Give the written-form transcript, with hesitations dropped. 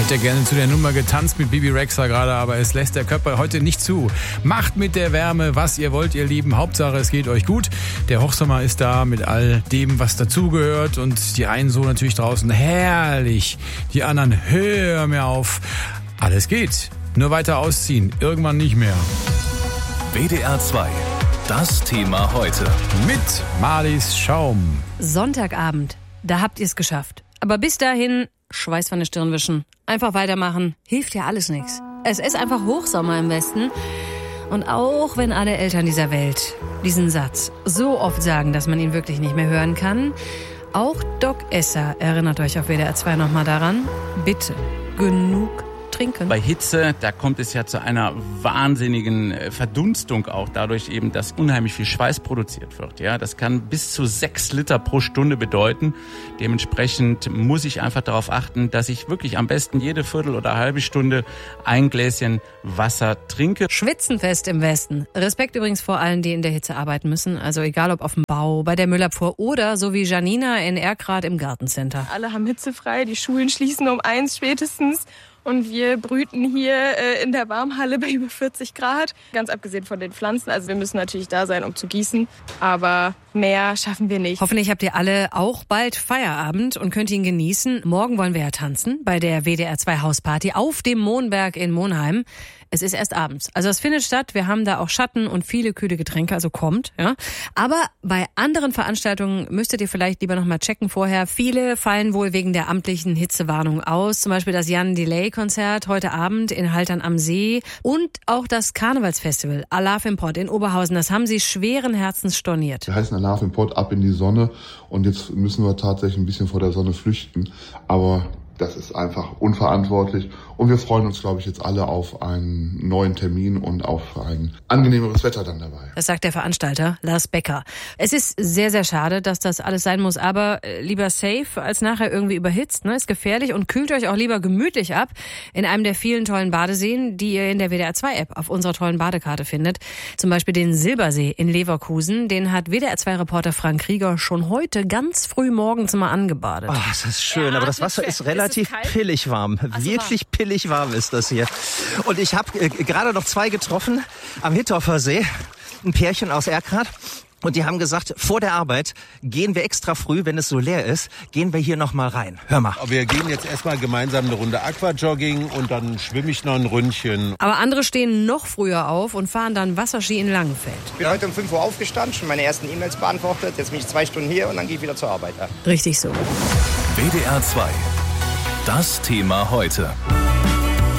hätte gerne zu der Nummer getanzt mit Bibi Rexha gerade, aber es lässt der Körper heute nicht zu. Macht mit der Wärme, was ihr wollt, ihr Lieben. Hauptsache, es geht euch gut. Der Hochsommer ist da mit all dem, was dazugehört. Und die einen so natürlich draußen, herrlich. Die anderen, hör mir auf. Alles geht. Nur weiter ausziehen. Irgendwann nicht mehr. WDR 2. Das Thema heute. Mit Marlies Schaum. Sonntagabend. Da habt ihr es geschafft. Aber bis dahin, Schweiß von der Stirn wischen. Einfach weitermachen. Hilft ja alles nichts. Es ist einfach Hochsommer im Westen. Und auch wenn alle Eltern dieser Welt diesen Satz so oft sagen, dass man ihn wirklich nicht mehr hören kann, auch Doc Esser erinnert euch auf WDR 2 nochmal daran. Bitte genug trinken. Bei Hitze, da kommt es ja zu einer wahnsinnigen Verdunstung auch dadurch eben, dass unheimlich viel Schweiß produziert wird. Ja, das kann bis zu 6 Liter pro Stunde bedeuten. Dementsprechend muss ich einfach darauf achten, dass ich wirklich am besten jede Viertel oder halbe Stunde ein Gläschen Wasser trinke. Schwitzenfest im Westen. Respekt übrigens vor allen, die in der Hitze arbeiten müssen. Also egal ob auf dem Bau, bei der Müllabfuhr oder so wie Janina in Erkrath im Gartencenter. Alle haben hitzefrei, die Schulen schließen um 1 spätestens. Und wir brüten hier in der Warmhalle bei über 40 Grad. Ganz abgesehen von den Pflanzen. Also wir müssen natürlich da sein, um zu gießen. Aber mehr schaffen wir nicht. Hoffentlich habt ihr alle auch bald Feierabend und könnt ihn genießen. Morgen wollen wir ja tanzen bei der WDR 2 Hausparty auf dem Mohnberg in Monheim. Es ist erst abends. Also es findet statt. Wir haben da auch Schatten und viele kühle Getränke, also kommt. Ja. Aber bei anderen Veranstaltungen müsstet ihr vielleicht lieber noch mal checken vorher. Viele fallen wohl wegen der amtlichen Hitzewarnung aus. Zum Beispiel das Jan Delay-Konzert heute Abend in Haltern am See und auch das Karnevalsfestival Alarv im Pott in Oberhausen. Das haben sie schweren Herzens storniert. Wir heißen Alarv im Pott, ab in die Sonne. Und jetzt müssen wir tatsächlich ein bisschen vor der Sonne flüchten. Aber das ist einfach unverantwortlich und wir freuen uns, glaube ich, jetzt alle auf einen neuen Termin und auf ein angenehmeres Wetter dann dabei. Das sagt der Veranstalter Lars Becker. Es ist sehr, sehr schade, dass das alles sein muss, aber lieber safe als nachher irgendwie überhitzt, ne? Ist gefährlich und kühlt euch auch lieber gemütlich ab in einem der vielen tollen Badeseen, die ihr in der WDR 2 App auf unserer tollen Badekarte findet. Zum Beispiel den Silbersee in Leverkusen, den hat WDR 2 Reporter Frank Krieger schon heute ganz früh morgens mal angebadet. Oh, das ist schön, aber das Wasser ist relativ pillig warm. Wirklich pillig warm ist das hier. Und ich habe gerade noch 2 getroffen am Hittorfer See. Ein Pärchen aus Erkrath. Und die haben gesagt, vor der Arbeit gehen wir extra früh, wenn es so leer ist, gehen wir hier noch mal rein. Hör mal. Wir gehen jetzt erstmal gemeinsam eine Runde Aquajogging und dann schwimme ich noch ein Ründchen. Aber andere stehen noch früher auf und fahren dann Wasserski in Langenfeld. Ich bin heute um 5 Uhr aufgestanden, schon meine ersten E-Mails beantwortet. Jetzt bin ich 2 Stunden hier und dann gehe ich wieder zur Arbeit. Richtig so. WDR 2. Das Thema heute.